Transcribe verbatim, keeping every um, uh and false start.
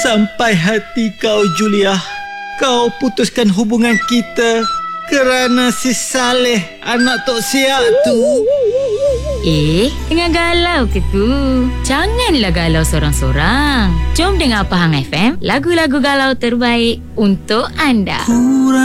sampai hati kau, Julia. Kau putuskan hubungan kita kerana si Saleh, anak Tok Siak tu. Eh, tengah galau ke tu? Janganlah galau sorang-sorang. Jom dengar Pahang F M, lagu-lagu galau terbaik untuk anda.